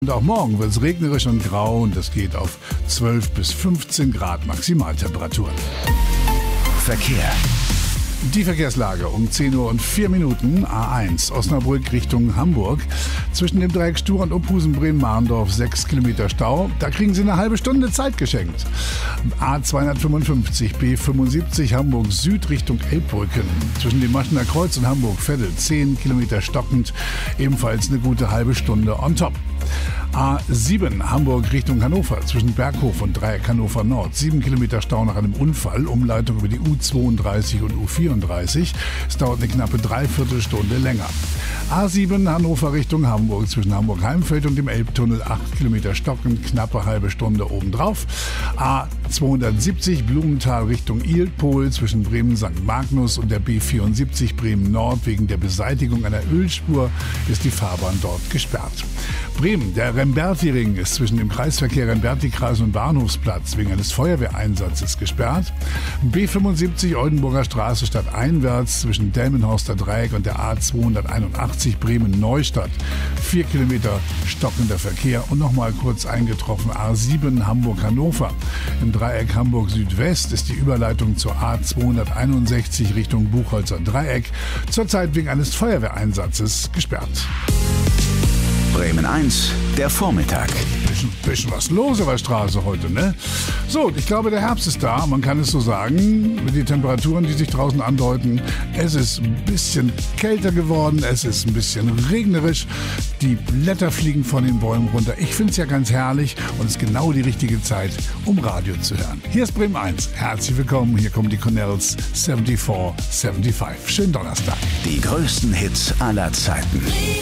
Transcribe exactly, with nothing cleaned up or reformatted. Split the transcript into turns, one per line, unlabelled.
Und auch morgen wird es regnerisch und grau und es geht auf zwölf bis fünfzehn Grad Maximaltemperatur.
Verkehr.
Die Verkehrslage um zehn Uhr und vier Minuten. A eins Osnabrück Richtung Hamburg. Zwischen dem Dreieck Stur und Opusen Bremen-Marndorf sechs Kilometer Stau. Da kriegen Sie eine halbe Stunde Zeit geschenkt. A zweihundertfünfundfünfzig B fünfundsiebzig Hamburg Süd Richtung Elbbrücken. Zwischen dem Maschener Kreuz und Hamburg-Veddel zehn Kilometer stockend. Ebenfalls eine gute halbe Stunde on top. A sieben Hamburg Richtung Hannover zwischen Berghof und Dreieck Hannover Nord. sieben Kilometer Stau nach einem Unfall. Umleitung über die U zweiunddreißig und U vierunddreißig. Es dauert eine knappe Dreiviertelstunde länger. A sieben Hannover Richtung Hamburg zwischen Hamburg-Heimfeld und dem Elbtunnel. acht Kilometer stockend, knappe halbe Stunde obendrauf. A zweihundertsiebzig Blumenthal Richtung Ilpol zwischen Bremen-Sankt Magnus und der B vierundsiebzig Bremen Nord. Wegen der Beseitigung einer Ölspur ist die Fahrbahn dort gesperrt. Bremen, der Remberti-Ring ist zwischen dem Kreisverkehr Remberti-Kreis und Bahnhofsplatz wegen eines Feuerwehreinsatzes gesperrt. B fünfundsiebzig Oldenburger Straße stadteinwärts zwischen Delmenhorster Dreieck und der A zweihunderteinundachtzig Bremen-Neustadt. Vier Kilometer stockender Verkehr und nochmal kurz eingetroffen A sieben Hamburg-Hannover. Im Dreieck Hamburg Südwest ist die Überleitung zur A zweihunderteinundsechzig Richtung Buchholzer Dreieck zurzeit wegen eines Feuerwehreinsatzes gesperrt.
Bremen eins, der Vormittag.
Bisschen, bisschen was los auf der Straße heute, ne? So, ich glaube, der Herbst ist da, man kann es so sagen. Mit den Temperaturen, die sich draußen andeuten. Es ist ein bisschen kälter geworden, es ist ein bisschen regnerisch. Die Blätter fliegen von den Bäumen runter. Ich finde es ja ganz herrlich und es ist genau die richtige Zeit, um Radio zu hören. Hier ist Bremen eins. Herzlich willkommen, hier kommen die Cornells vierundsiebzig fünfundsiebzig. Schönen Donnerstag.
Die größten Hits aller Zeiten.